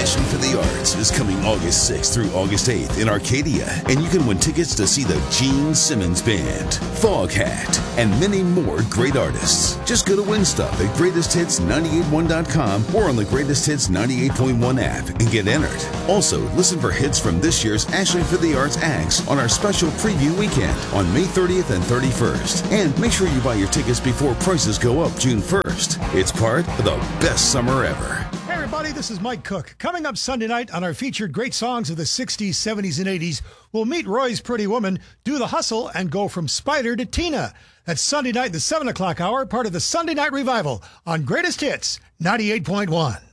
Ashley for the Arts is coming August 6th through August 8th in Arcadia, and you can win tickets to see the Gene Simmons Band, Foghat, and many more great artists. Just go to Win Stuff at GreatestHits981.com or on the Greatest Hits 98.1 app and get entered. Also, listen for hits from this year's Ashley for the Arts acts on our special preview weekend on May 30th and 31st. And make sure you buy your tickets before prices go up June 1st. It's part of the best summer ever. Hey everybody, this is Mike Cook. Coming up Sunday night on our featured great songs of the 60s, 70s, and 80s, we'll meet Roy's Pretty Woman, do the hustle, and go from Spider to Tina. That's Sunday night, the 7 o'clock hour, part of the Sunday Night Revival on Greatest Hits 98.1.